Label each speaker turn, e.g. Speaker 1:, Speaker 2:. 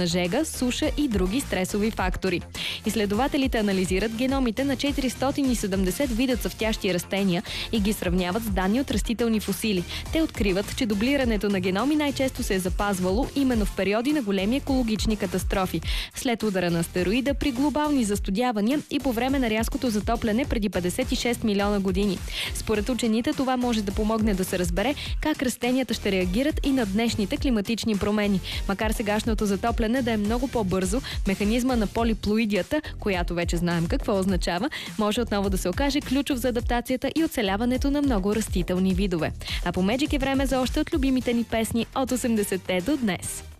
Speaker 1: на жега, суша и други стресови фактори. Изследователите анализират геномите на 470 вида цъфтящи растения и ги сравняват с данни от растителни фосили. Те откриват, че дублирането на геноми най-често се е запазвало именно в периоди на големи екологични катастрофи, след удара на астероида, при глобални застудявания и по време на рязкото затопляне преди 56 милиона години. Според учените това може да помогне да се разбере как растенията ще реагират и на днешните климатични промени. Макар сегашното затопляне да е много по-бързо, механизма на полиплоидията, която вече знаем какво означава, може отново да се окаже ключов за адаптацията и оцеляването на много растителни видове. А по Magic е време за още от любимите ни песни от 80-те до днес.